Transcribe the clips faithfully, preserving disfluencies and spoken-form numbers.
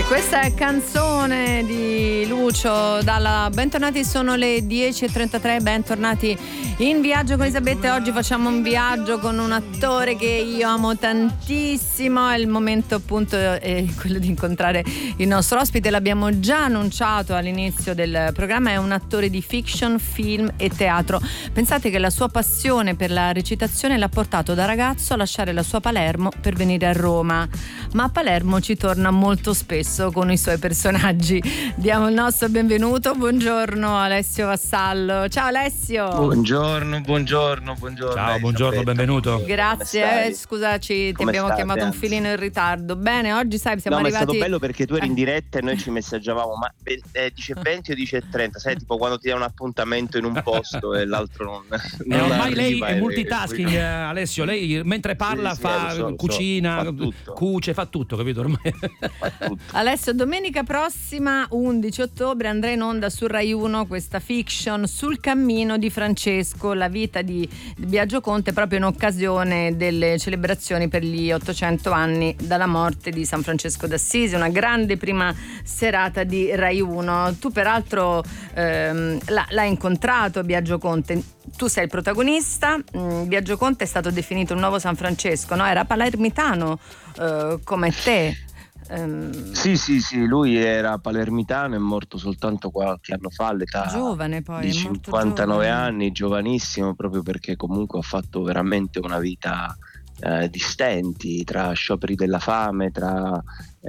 Questa è canzone di Lucio Dalla. Bentornati, sono le dieci e trentatré, bentornati in Viaggio con Elisabetta. Oggi facciamo un viaggio con un attore che io amo tantissimo. È il momento appunto è quello di incontrare il nostro ospite, l'abbiamo già annunciato all'inizio del programma. È un attore di fiction, film e teatro. Pensate che la sua passione per la recitazione l'ha portato da ragazzo a lasciare la sua Palermo per venire a Roma, ma a Palermo ci torna molto spesso con i suoi personaggi. Diamo il nostro benvenuto. Buongiorno Alessio Vassallo. Ciao Alessio. Buongiorno, buongiorno, buongiorno. Ciao, buongiorno, benvenuto. Grazie, scusaci, Come ti abbiamo state? chiamato un filino in ritardo. Bene, oggi sai, siamo no, arrivati. Ma è stato bello perché tu eri in diretta e noi ci messaggiavamo, ma eh, dice venti o dice trenta, sai, tipo quando ti dai un appuntamento in un posto e l'altro non, non E ormai lei arriva, è e- multitasking, e- eh, Alessio. Lei mentre parla Sì, sì, fa lo so, lo cucina, so, fa tutto. cuce, fa tutto, capito? Ormai. fa tutto. Alessio, domenica prossima, undici ottobre, andrà in onda su Rai uno questa fiction Sul cammino di Francesco, la vita di Biagio Conte, proprio in occasione delle celebrazioni per gli ottocento anni dalla morte di San Francesco d'Assisi. Una grande prima serata di Rai uno. Tu peraltro ehm, l'ha, l'hai incontrato Biagio Conte, tu sei il protagonista. mm, Biagio Conte è stato definito un nuovo San Francesco, no? Era palermitano eh, come te. Ehm, Sì, sì, sì, lui era palermitano, è morto soltanto qualche anno fa all'età giovane poi, di è molto cinquantanove giovane. anni, giovanissimo, proprio perché comunque ha fatto veramente una vita eh, di stenti, tra scioperi della fame, tra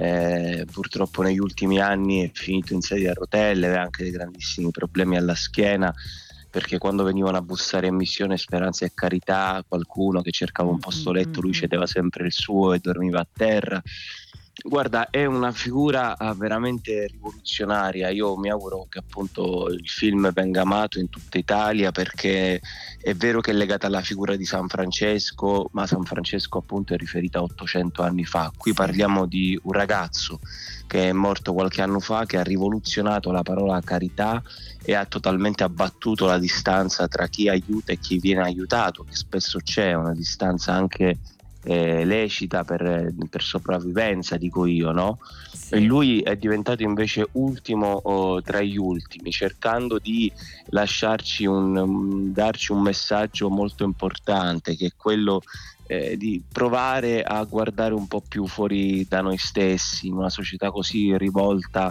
eh, purtroppo negli ultimi anni è finito in sedia a rotelle, aveva anche dei grandissimi problemi alla schiena, perché quando venivano a bussare in missione Speranza e Carità, qualcuno che cercava un posto letto, lui cedeva sempre il suo e dormiva a terra. Guarda, è una figura eh, veramente rivoluzionaria. Io mi auguro che appunto il film venga amato in tutta Italia, perché è vero che è legata alla figura di San Francesco, ma San Francesco appunto è riferita a ottocento anni fa. Qui Sì. parliamo di un ragazzo che è morto qualche anno fa, che ha rivoluzionato la parola carità e ha totalmente abbattuto la distanza tra chi aiuta e chi viene aiutato, che spesso c'è una distanza anche eh, lecita per, per sopravvivenza, dico io, no? Sì. E lui è diventato invece ultimo oh, tra gli ultimi, cercando di lasciarci un, um, darci un messaggio molto importante, che è quello eh, di provare a guardare un po' più fuori da noi stessi, in una società così rivolta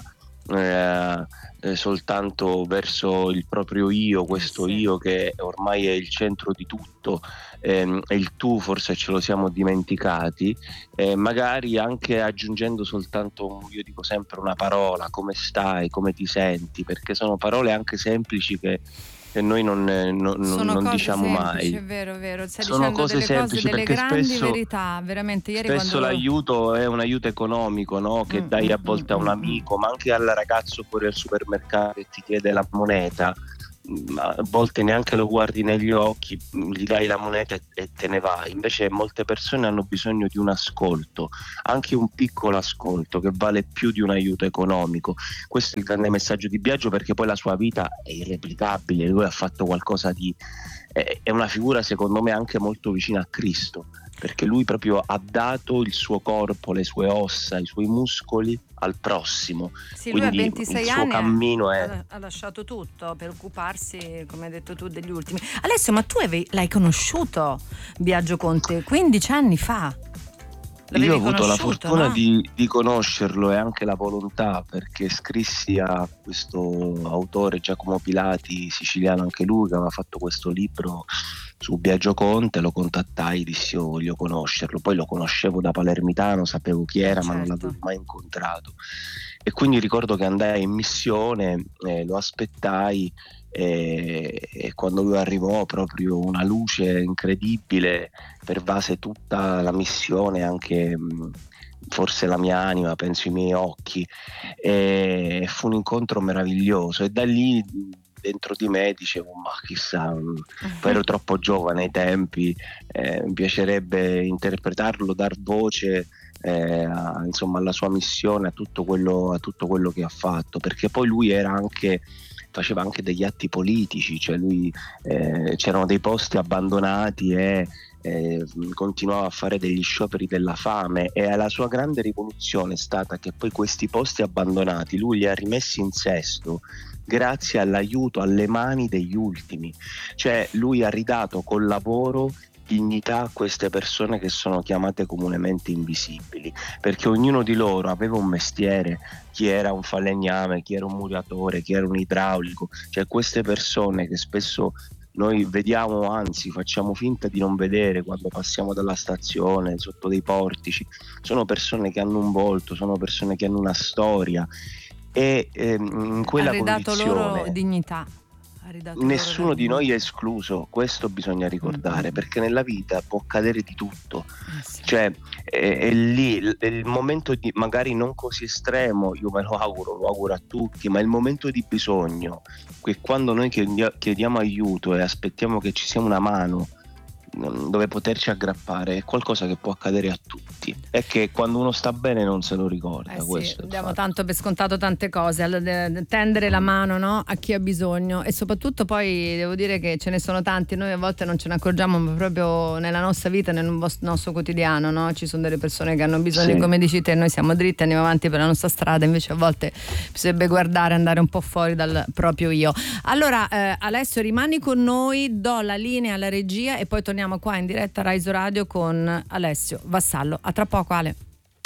eh, eh, soltanto verso il proprio io, questo Sì. io che ormai è il centro di tutto, ehm, e il tu forse ce lo siamo dimenticati, eh, magari anche aggiungendo soltanto, io dico sempre, una parola: come stai, come ti senti, perché sono parole anche semplici che che noi non, eh, non, non- Sono non cose diciamo semplici, mai. è vero, è vero. Stai Sono dicendo cose delle semplici, cose, delle perché grandi spesso- verità. Veramente, ieri Spesso quando l'aiuto è un aiuto economico, no? Che Mm, dai a mm, volte a mm, un mm, amico, ma anche al ragazzo fuori al supermercato che ti chiede la moneta, ma a volte neanche lo guardi negli occhi, gli dai la moneta e, e te ne vai. Invece molte persone hanno bisogno di un ascolto, anche un piccolo ascolto che vale più di un aiuto economico. Questo è il grande messaggio di Biagio, perché poi la sua vita è irreplicabile. Lui ha fatto qualcosa di è è una figura secondo me anche molto vicina a Cristo, perché lui proprio ha dato il suo corpo, le sue ossa, i suoi muscoli al prossimo. Sì, lui a Quindi ventisei il suo anni cammino è ha, ha lasciato tutto per occuparsi, come hai detto tu, degli ultimi. Alessio, ma tu avevi- l'hai conosciuto Biagio Conte quindici anni fa? L'avevi Io ho avuto la conosciuto, fortuna no? di, di conoscerlo e anche la volontà, perché scrissi a questo autore Giacomo Pilati, siciliano anche lui, che aveva fatto questo libro su Biagio Conte. Lo contattai, dissi: io voglio conoscerlo. Poi lo conoscevo da palermitano, sapevo chi era, ma non Certo. l'avevo mai incontrato. E quindi ricordo che andai in missione, eh, lo aspettai, e, e quando lui arrivò proprio una luce incredibile pervase tutta la missione, anche mh, forse la mia anima, penso i miei occhi, e fu un incontro meraviglioso. E da lì dentro di me dicevo: ma chissà, mh, poi ero troppo giovane ai tempi, eh, mi piacerebbe interpretarlo, dar voce eh, a, insomma, alla sua missione, a tutto quello, a tutto quello che ha fatto, perché poi lui era anche faceva anche degli atti politici, cioè lui eh, c'erano dei posti abbandonati e eh, continuava a fare degli scioperi della fame, e la sua grande rivoluzione è stata che poi questi posti abbandonati lui li ha rimessi in sesto grazie all'aiuto alle mani degli ultimi. Cioè lui ha ridato col lavoro dignità a queste persone che sono chiamate comunemente invisibili, perché ognuno di loro aveva un mestiere, chi era un falegname, chi era un muratore, chi era un idraulico. Cioè queste persone che spesso noi vediamo, anzi facciamo finta di non vedere quando passiamo dalla stazione, sotto dei portici, sono persone che hanno un volto, sono persone che hanno una storia, e ehm, in quella ha ridato condizione loro dignità. Nessuno di noi è escluso, questo bisogna ricordare, mm-hmm. perché nella vita può accadere di tutto, eh sì. cioè è, è lì il, il momento di, magari non così estremo, io me lo auguro, lo auguro a tutti, ma il momento di bisogno, che quando noi chiediamo aiuto e aspettiamo che ci sia una mano dove poterci aggrappare, è qualcosa che può accadere a tutti, è che quando uno sta bene non se lo ricorda. Eh sì, questo diamo tanto per scontato tante cose, tendere la mano, no, a chi ha bisogno, e soprattutto poi devo dire che ce ne sono tanti, noi a volte non ce ne accorgiamo, ma proprio nella nostra vita, nel nostro quotidiano, no? Ci sono delle persone che hanno bisogno, sì. come dici te, noi siamo dritti, andiamo avanti per la nostra strada, invece a volte bisognerebbe guardare, andare un po' fuori dal proprio io. Allora eh, Alessio, rimani con noi, do la linea alla regia e poi torniamo qua in diretta a Rai Radio con Alessio Vassallo. A tra poco, Ale.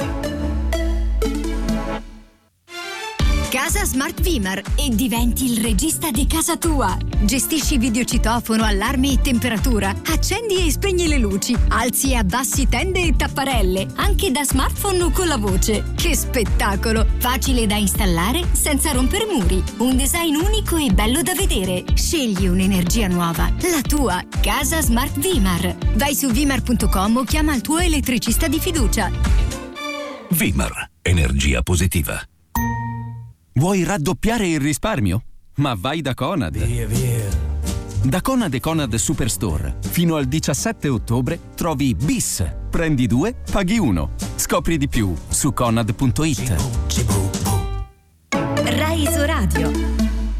Casa Smart Vimar e diventi il regista di casa tua. Gestisci videocitofono, allarme e temperatura. Accendi e spegni le luci. Alzi e abbassi tende e tapparelle. Anche da smartphone o con la voce. Che spettacolo! Facile da installare senza rompere muri. Un design unico e bello da vedere. Scegli un'energia nuova. La tua. Casa Smart Vimar. Vai su vimar punto com o chiama il tuo elettricista di fiducia. Vimar. Energia positiva. Vuoi raddoppiare il risparmio? Ma vai da Conad. Via, via. Da Conad e Conad Superstore fino al diciassette ottobre trovi bis. Prendi due, paghi uno. Scopri di più su conad punto it. Rai Radio.